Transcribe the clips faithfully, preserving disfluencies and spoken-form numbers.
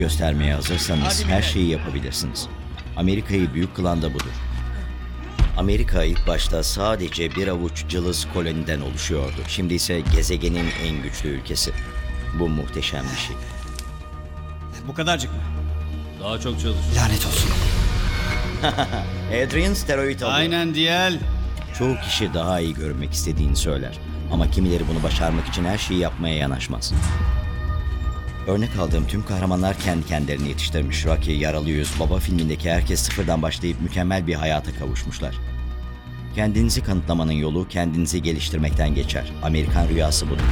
göstermeye hazırsanız her şeyi yapabilirsiniz. Amerika'yı büyük kılan da budur. Amerika ilk başta sadece bir avuç cılız koloniden oluşuyordu. Şimdi ise gezegenin en güçlü ülkesi. Bu muhteşem bir şey. Bu kadarcık mı? Daha çok çalış. Lanet olsun. Adrian steroid alıyor. Aynen Diyel. Çoğu kişi daha iyi görünmek istediğini söyler. Ama kimileri bunu başarmak için her şeyi yapmaya yanaşmaz. Örnek aldığım tüm kahramanlar kendi kendilerini yetiştirmiş. Rocky, Yaralı Yüz, Baba filmindeki herkes sıfırdan başlayıp mükemmel bir hayata kavuşmuşlar. Kendinizi kanıtlamanın yolu kendinizi geliştirmekten geçer. Amerikan rüyası budur.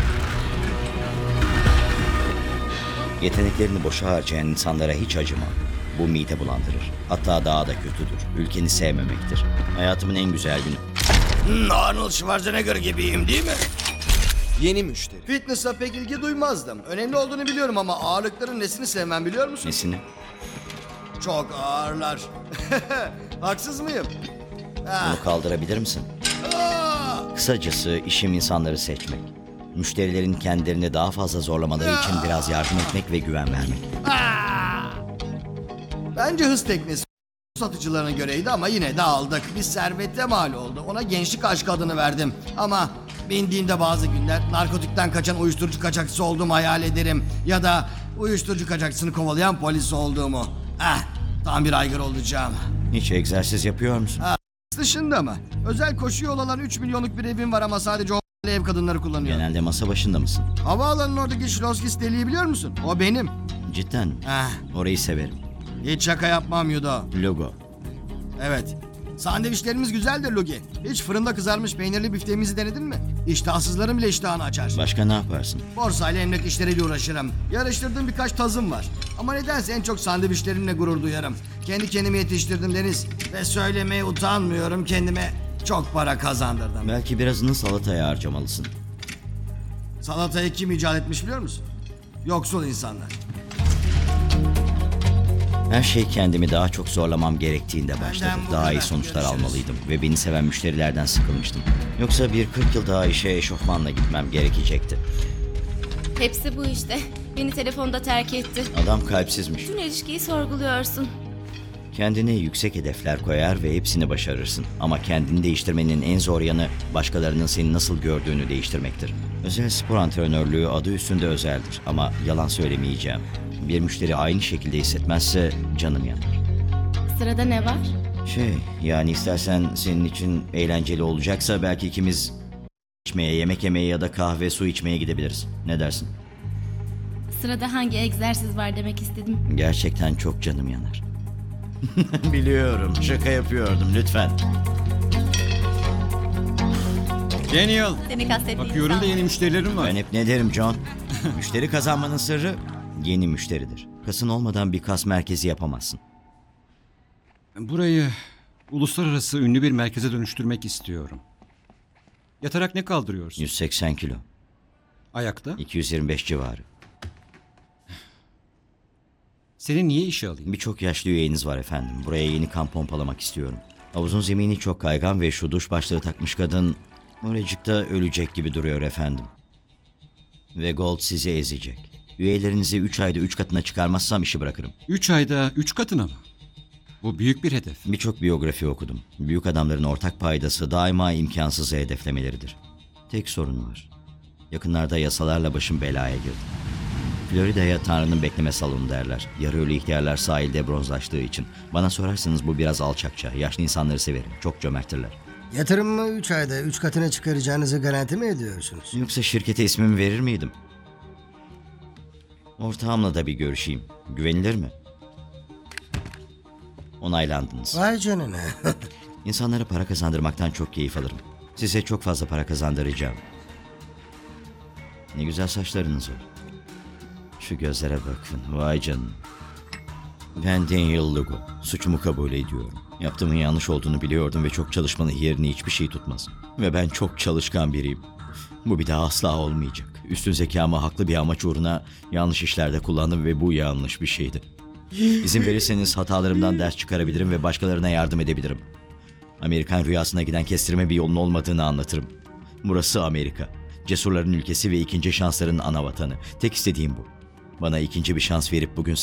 Yeteneklerini boşa harcayan insanlara hiç acıma. Bu mide bulandırır. Hatta daha da kötüdür. Ülkeni sevmemektir. Hayatımın en güzel günü. Hmm, Arnold Schwarzenegger gibiyim değil mi? Yeni müşteri. Fitness'a pek ilgi duymazdım. Önemli olduğunu biliyorum ama ağırlıkların nesini sevmem biliyor musun? Nesini? Çok ağırlar. Haksız mıyım? Bunu kaldırabilir misin? Kısacası işim insanları seçmek. Müşterilerin kendilerini daha fazla zorlamaları için biraz yardım etmek ve güven vermek. Bence hız teknesi satıcılarına göreydi ama yine de aldık. Bir servete mal oldu. Ona gençlik aşkı adını verdim. Ama bindiğimde bazı günler narkotikten kaçan uyuşturucu kaçakçısı olduğumu hayal ederim. Ya da uyuşturucu kaçakçısını kovalayan polis olduğumu. Ah, tam bir aygır olacağım. Hiç egzersiz yapıyor musun? Dışında mı? Özel koşu yol olan üç milyonluk bir evim var ama sadece o ev kadınları kullanıyor. Genelde masa başında mısın? Havaalanının oradaki Şloskis deliği biliyor musun? O benim. Cidden mi? Ah, Orayı severim. hiç şaka yapmam Yudo. Logo. Evet. Sandviçlerimiz güzeldir Lugi. Hiç fırında kızarmış peynirli bifteğimizi denedin mi? İştahsızların bile iştahını açar. Başka ne yaparsın? Borsayla emlak işleriyle uğraşırım. Yarıştırdığım birkaç tazım var. Ama nedense en çok sandviçlerimle gurur duyarım. Kendi kendimi yetiştirdim Deniz. Ve söylemeye utanmıyorum, kendime çok para kazandırdım. Belki birazını salataya harcamalısın. Salatayı kim icat etmiş biliyor musun? Yoksul insanlar. Her şey kendimi daha çok zorlamam gerektiğinde başladı. Benden bu Daha iyi kadar. sonuçlar Görüşürüz. almalıydım ve beni seven müşterilerden sıkılmıştım. Yoksa bir kırk yıl daha işe eşofmanla gitmem gerekecekti. Hepsi bu işte. Beni telefonda terk etti. Adam kalpsizmiş. Bütün ilişkiyi sorguluyorsun. Kendine yüksek hedefler koyar ve hepsini başarırsın. Ama kendini değiştirmenin en zor yanı başkalarının seni nasıl gördüğünü değiştirmektir. Özel spor antrenörlüğü adı üstünde özeldir ama yalan söylemeyeceğim. Bir müşteri aynı şekilde hissetmezse canım yanar. Sırada ne var? Şey, yani istersen senin için eğlenceli olacaksa belki ikimiz içmeye, yemek yemeye ya da kahve, su içmeye gidebiliriz. Ne dersin? Sırada hangi egzersiz var demek istedim. Gerçekten çok canım yanar. Biliyorum, şaka yapıyordum lütfen. Daniel. Seni kastettiğim Bakıyorum da yeni müşterilerim var. Ben hep ne derim John? Müşteri kazanmanın sırrı yeni müşteridir. Kasın olmadan bir kas merkezi yapamazsın. Burayı uluslararası ünlü bir merkeze dönüştürmek istiyorum. Yatarak ne kaldırıyorsun? yüz seksen kilo, Ayakta? iki yüz yirmi beş civarı. Seni niye işe alayım? Birçok yaşlı üyeniz var efendim. Buraya yeni kan pompalamak istiyorum. Havuzun zemini çok kaygan ve şu duş başlığı takmış kadın oracıkta ölecek gibi duruyor efendim. Ve Gold sizi ezecek. Üyelerinizi üç ayda üç katına çıkarmazsam işi bırakırım. Üç ayda üç katına mı? Bu büyük bir hedef. Birçok biyografi okudum. Büyük adamların ortak paydası daima imkansızı hedeflemeleridir. Tek sorun var. Yakınlarda yasalarla başım belaya girdi. Florida'ya Tanrı'nın bekleme salonu derler. Yarı ölü ihtiyarlar sahilde bronzlaştığı için. Bana sorarsanız bu biraz alçakça. Yaşlı insanları severim. Çok cömerttirler. Yatırımımı üç ayda üç katına çıkaracağınızı garanti mi ediyorsunuz? Yoksa şirkete ismimi verir miydim? Ortağımla da bir görüşeyim. Güvenilir mi? Onaylandınız. Vay canına. İnsanlara para kazandırmaktan çok keyif alırım. Size çok fazla para kazandıracağım. Ne güzel saçlarınız var. Şu gözlere bakın. Vay canına. Ben Daniel Lugo. Suçumu kabul ediyorum. Yaptığımın yanlış olduğunu biliyordum ve çok çalışmanın yerini hiçbir şey tutmaz. Ve ben çok çalışkan biriyim. Bu bir daha asla olmayacak. Üstün zekamı haklı bir amaç uğruna yanlış işlerde kullandım ve bu yanlış bir şeydi. İzin verirseniz hatalarımdan ders çıkarabilirim ve başkalarına yardım edebilirim. Amerikan rüyasına giden kestirme bir yolun olmadığını anlatırım. Burası Amerika. Cesurların ülkesi ve ikinci şansların ana vatanı. Tek istediğim bu. Bana ikinci bir şans verip bugün